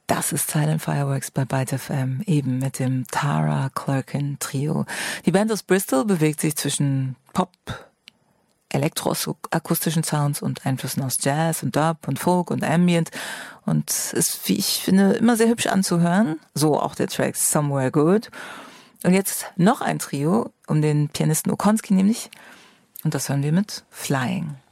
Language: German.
Das ist Silent Fireworks bei Byte FM, eben mit dem Tara Clerkin Trio. Die Band aus Bristol bewegt sich zwischen Pop, elektroakustischen Sounds und Einflüssen aus Jazz und Dub und Folk und Ambient und ist, wie ich finde, immer sehr hübsch anzuhören. So auch der Track Somewhere Good. Und jetzt noch ein Trio, um den Pianisten Okonski nämlich. Und das hören wir mit Flying.